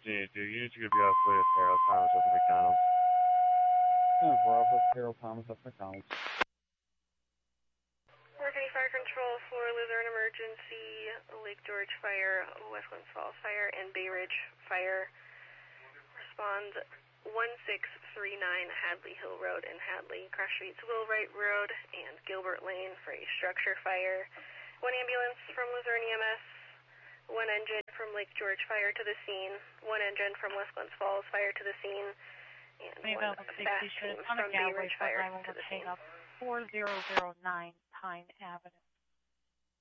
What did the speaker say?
Virginia 2, units are going to be off with Harold Thomas at the McDonald's. We're off with Harold Thomas at McDonald's. County Fire Control for Luzerne Emergency, Lake George Fire, West Glens Falls Fire, and Bay Ridge Fire. Respond 1639 Hadley Hill Road in Hadley. Cross streets Wheelwright Road and Gilbert Lane for a structure fire. One ambulance from Luzerne EMS. One engine from Lake George Fire to the scene. One engine from West Glens Falls Fire to the scene. And one fast team from Bay Ridge Fire to the scene. 4009 Pine Avenue.